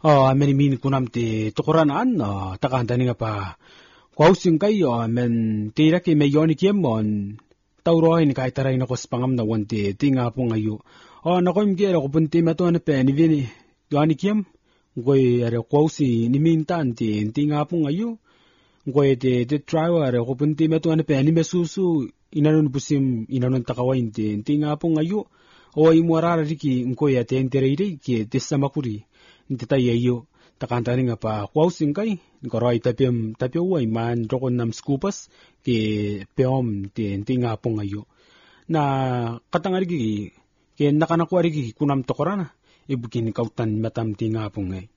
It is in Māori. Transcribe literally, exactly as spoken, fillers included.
Oh, ameni min kunam te tokoran an, oh, takantani nga pa. Kwausing kayo, amen, tira ki may yoni kiemon, tauroy ni kahit taray na ko spangam na wanti, tinga po ngayo. Oh, nakoy mkira ko punti mato na pe, ni vini, yoni kiem, ngoy, are kwausi, ni mintan, ti, tinga po ngayo. Ngoy, te, te triwa, are ko punti mato na pe, ni mesusu, inanon busim, inanon takawain, ti, tinga po ngayo. O imuarara riki, ngoy, ate entere ki, tesamakuri. Inte tayo iyo, takantani nga pa kwausing kay, ngoroy tapim tapio way man rokon nam skupas, ki peom ti enti nga po ngayo. Na katangari ki, ki nakanakwari ki kunam tokorana, ibukin kautan matam ti nga po ngay.